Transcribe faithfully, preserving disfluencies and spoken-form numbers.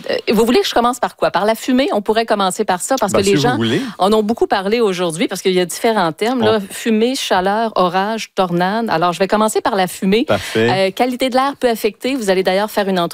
vous voulez que je commence par quoi? Par la fumée? On pourrait commencer par ça parce ben, que les si gens en ont beaucoup parlé aujourd'hui parce qu'il y a différents termes. Là, oh. Fumée, chaleur, orage, tornade. Alors, je vais commencer par la fumée. Parfait. Euh, qualité de l'air peut affecter. Vous allez d'ailleurs faire une entrevue